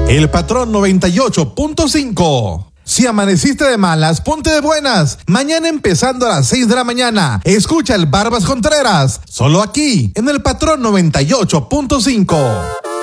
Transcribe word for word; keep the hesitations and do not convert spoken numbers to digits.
El Patrón noventa y ocho punto cinco. Si amaneciste de malas, ponte de buenas. Mañana empezando a las seis de la mañana. Escucha el Barbas Contreras, solo aquí, en el Patrón noventa y ocho punto cinco.